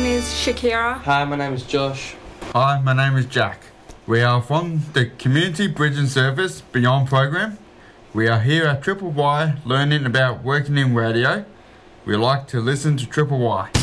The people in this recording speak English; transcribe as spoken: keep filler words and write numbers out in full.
is Shakira. Hi, my name is Josh. Hi, my name is Jack. We are from the Community Bridge and Service Beyond program. We are here at Triple Y learning about working in radio. We like to listen to Triple Y.